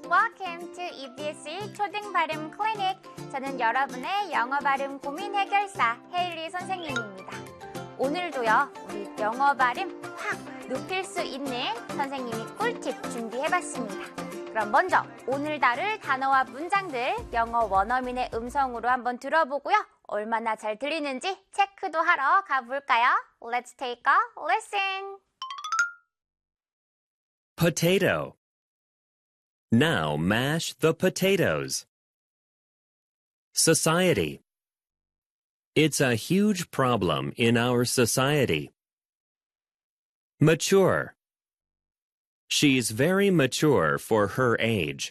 Welcome to EBS 초등 발음 클리닉. 저는 여러분의 영어 발음 고민 해결사 헤일리 선생님입니다. 오늘도요, 우리 영어 발음 확 높일 수 있는 선생님이 꿀팁 준비해봤습니다. 그럼 먼저 오늘 다룰 단어와 문장들 영어 원어민의 음성으로 한번 들어보고요. 얼마나 잘 들리는지 체크도 하러 가볼까요? Let's take a listen. Potato. Now mash the potatoes. Society. It's a huge problem in our society. Mature. She's very mature for her age.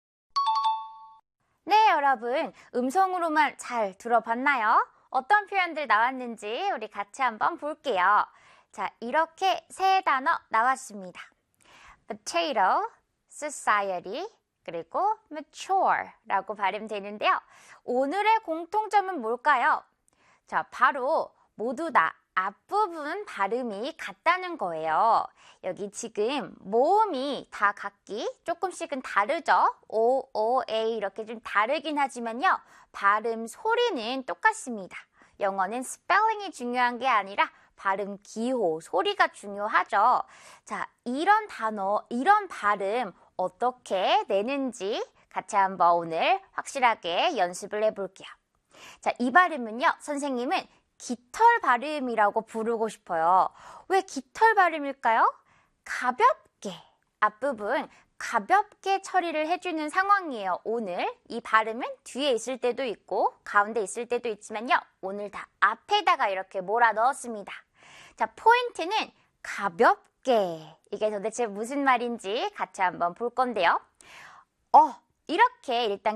네, 여러분. 음성으로만 잘 들어봤나요? 어떤 표현들 나왔는지 우리 같이 한번 볼게요. 자, 이렇게 세 단어 나왔습니다. Potato, society, 그리고 mature라고 발음되는데요. 오늘의 공통점은 뭘까요? 자, 바로 모두 다 앞부분 발음이 같다는 거예요. 여기 지금 모음이 다 각기 조금씩은 다르죠? O, O, A 이렇게 좀 다르긴 하지만요. 발음 소리는 똑같습니다. 영어는 스펠링이 중요한 게 아니라 발음 기호, 소리가 중요하죠. 자, 이런 단어, 이런 발음 어떻게 내는지 같이 한번 오늘 확실하게 연습을 해볼게요. 자, 이 발음은요, 선생님은 깃털 발음이라고 부르고 싶어요. 왜 깃털 발음일까요? 가볍게, 앞부분 가볍게 처리를 해주는 상황이에요. 오늘 이 발음은 뒤에 있을 때도 있고 가운데 있을 때도 있지만요. 오늘 다 앞에다가 이렇게 몰아 넣었습니다. 자, 포인트는 가볍게. 이게 도대체 무슨 말인지 같이 한번 볼 건데요. 이렇게 일단